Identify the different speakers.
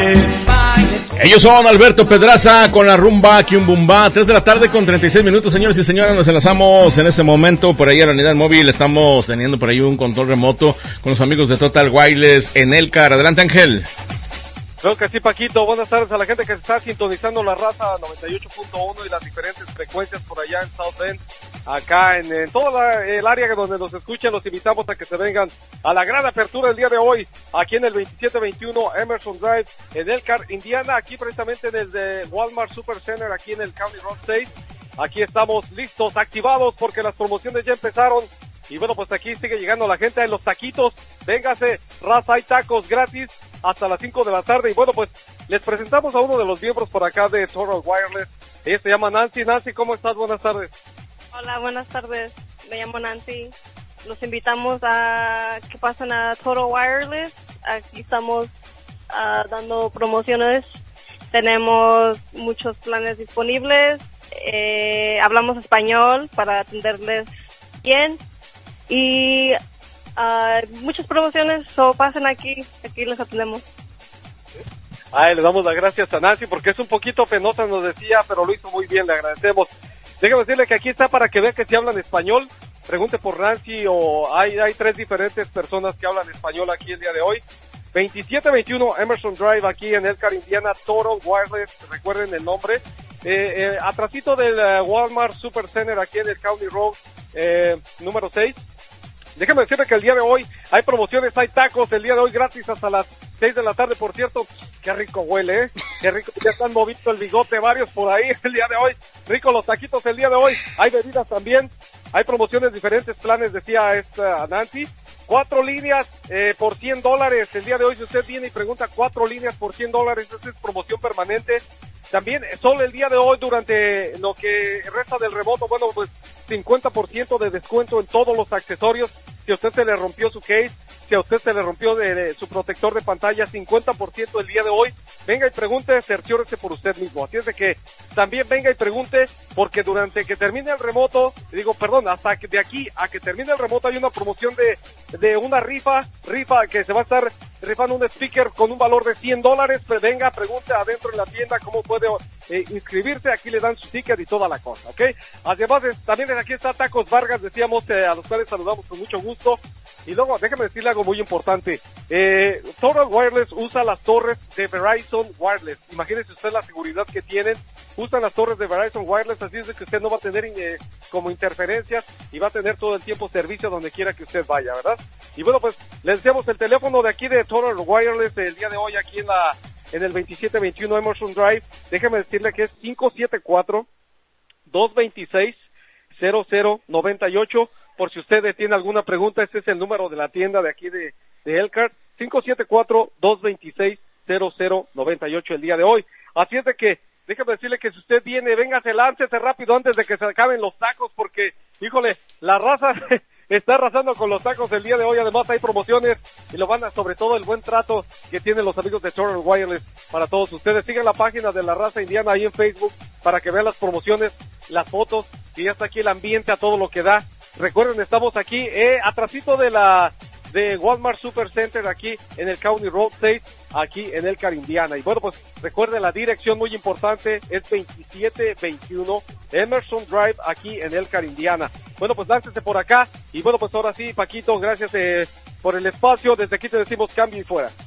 Speaker 1: Ellos son Alberto Pedraza con la rumba Kiumbumba, 3 de la tarde con 36 minutos, señores y señoras, nos enlazamos en este momento por ahí a la unidad móvil, estamos teniendo por ahí un control remoto con los amigos de Total Wireless en Elcar. Adelante, Ángel.
Speaker 2: Creo que sí, Paquito. Buenas tardes a la gente que está sintonizando la raza 98.1 y las diferentes frecuencias por allá en South Bend. Acá en toda el área donde nos escuchen, los invitamos a que se vengan a la gran apertura el día de hoy, aquí en el 2721 Emerson Drive, en Elkhart, Indiana, aquí precisamente desde Walmart Supercenter, aquí en el County Road 6. Aquí estamos listos, activados, porque las promociones ya empezaron. Y bueno, pues aquí sigue llegando la gente de los taquitos. Véngase, raza, hay tacos gratis hasta las 5 de la tarde. Y bueno, pues les presentamos a uno de los miembros por acá de Total Wireless. Ella se llama Nancy. Nancy, ¿cómo estás? Buenas tardes.
Speaker 3: Hola, buenas tardes. Me llamo Nancy. Los invitamos a que pasen a Total Wireless. Aquí estamos dando promociones. Tenemos muchos planes disponibles. Hablamos español para atenderles bien. Y muchas promociones, pasen aquí les atendemos.
Speaker 2: Le damos las gracias a Nancy porque es un poquito penosa, nos decía, pero lo hizo muy bien, le agradecemos. Déjame decirle que aquí está para que vean que si hablan español, pregunte por Nancy o hay 3 diferentes personas que hablan español aquí el día de hoy. 2721 Emerson Drive aquí en Elkhart, Indiana, Total Wireless, recuerden el nombre. Atrasito del Walmart Supercenter aquí en el County Road número 6. Déjame decirle que el día de hoy hay promociones, hay tacos, el día de hoy gratis hasta las 6 de la tarde, por cierto. Qué rico huele, Qué rico, ya están moviendo el bigote varios por ahí el día de hoy. Rico los taquitos el día de hoy. Hay bebidas también, hay promociones, diferentes planes, decía Nancy. 4 líneas por $100 el día de hoy. Si usted viene y pregunta 4 líneas por $100, esa es promoción permanente. También solo el día de hoy, durante lo que resta del remoto, bueno, pues 50% de descuento en todos los accesorios. Si a usted se le rompió su case, si a usted se le rompió su protector de pantalla, 50% el día de hoy. Venga y pregunte, cerciórese por usted mismo. Así es de que también venga y pregunte, porque durante que termine el remoto, hasta que de aquí a que termine el remoto hay una promoción de una rifa que se va a estar rifando un speaker con un valor de $100. Pues venga, pregunte adentro en la tienda cómo puede inscribirse. Aquí le dan su ticket y toda la cosa, ¿ok? Además, también aquí está Tacos Vargas, decíamos, a los cuales saludamos con mucho gusto. Y luego, déjame decirle algo muy importante. Total Wireless usa las torres de Verizon Wireless. Imagínese usted la seguridad que tienen. Usan las torres de Verizon Wireless, así es de que usted no va a tener como interferencias y va a tener todo el tiempo servicio donde quiera que usted vaya, ¿verdad? Y bueno, pues les decíamos el teléfono de aquí de Total Wireless el día de hoy aquí en el 2721 Emerson Drive. Déjeme decirle que es 574-226-0098. Por si usted tiene alguna pregunta, este es el número de la tienda de aquí de Elkhart, 574-226-0098 el día de hoy. Así es de que, déjame decirle que si usted viene, véngase, láncese rápido antes de que se acaben los tacos, porque, híjole, la raza está arrasando con los tacos el día de hoy. Además hay promociones y lo van a, sobre todo el buen trato que tienen los amigos de Total Wireless para todos ustedes. Sigan la página de la raza indiana ahí en Facebook para que vean las promociones, las fotos, y ya está aquí el ambiente a todo lo que da. Recuerden, estamos aquí, atrasito de Walmart Supercenter aquí en el County Road 6, aquí en Elkhart, Indiana. Y bueno, pues recuerden, la dirección muy importante es 2721 Emerson Drive aquí en Elkhart, Indiana. Bueno, pues láncese por acá. Y bueno, pues ahora sí, Paquito, gracias por el espacio. Desde aquí te decimos cambio y fuera.